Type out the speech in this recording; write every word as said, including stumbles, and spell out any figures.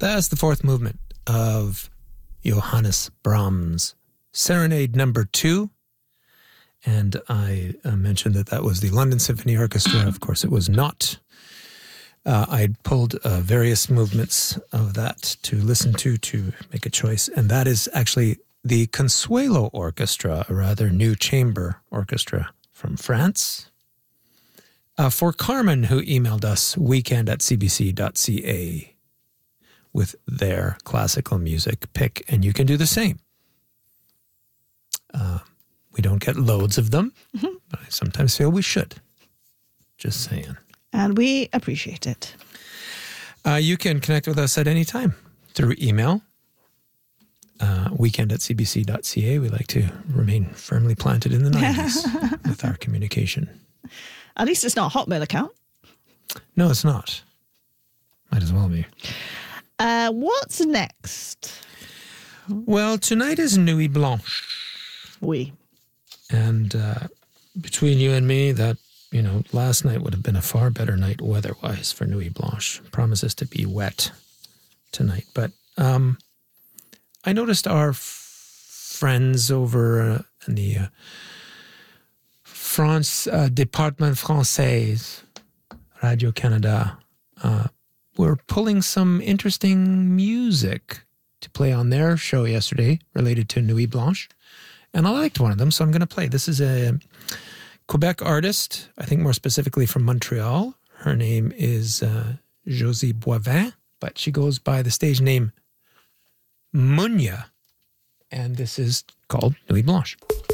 That's the fourth movement of Johannes Brahms' Serenade Number Two. And I uh, mentioned that that was the London Symphony Orchestra. Of course, it was not. Uh, I pulled uh, various movements of that to listen to, to make a choice. And that is actually the Consuelo Orchestra, a rather new chamber orchestra from France. Uh, for Carmen, who emailed us weekend at c b c dot c a with their classical music pick, and you can do the same. Uh, we don't get loads of them, mm-hmm. but I sometimes feel we should. Just saying. And we appreciate it. Uh, you can connect with us at any time through email. Uh, weekend at c b c dot c a. We like to remain firmly planted in the nineties with our communication. At least it's not a Hotmail account. No, it's not. Might as well be. Uh, what's next? Well, tonight is Nuit Blanche. Oui. And uh, between you and me, that, you know, last night would have been a far better night weather-wise for Nuit Blanche. Promises to be wet tonight. But um, I noticed our f- friends over uh, in the uh, France uh, Département Français, Radio-Canada, uh, were pulling some interesting music to play on their show yesterday related to Nuit Blanche. And I liked one of them, so I'm going to play. This is a Quebec artist, I think more specifically from Montreal. Her name is uh, Josie Boivin, but she goes by the stage name Munya. And this is called Nuit Blanche.